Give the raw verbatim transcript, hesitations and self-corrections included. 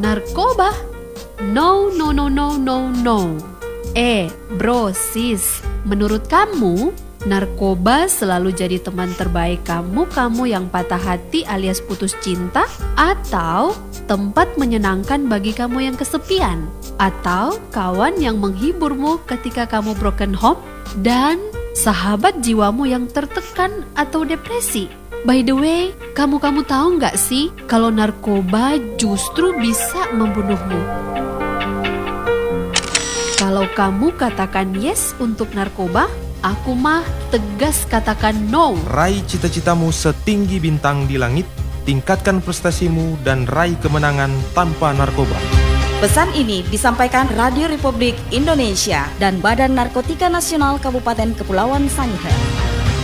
Narkoba? No, no, no, no, no, no. Eh, bro, sis, menurut kamu, narkoba selalu jadi teman terbaik kamu, kamu yang patah hati alias putus cinta? Atau tempat menyenangkan bagi kamu yang kesepian? Atau kawan yang menghiburmu ketika kamu broken home? Dan sahabat jiwamu yang tertekan atau depresi? By the way, kamu-kamu tahu nggak sih kalau narkoba justru bisa membunuhmu? Kalau kamu katakan yes untuk narkoba, aku mah tegas katakan no. Raih cita-citamu setinggi bintang di langit, tingkatkan prestasimu dan raih kemenangan tanpa narkoba. Pesan ini disampaikan Radio Republik Indonesia dan Badan Narkotika Nasional Kabupaten Kepulauan Sangihe.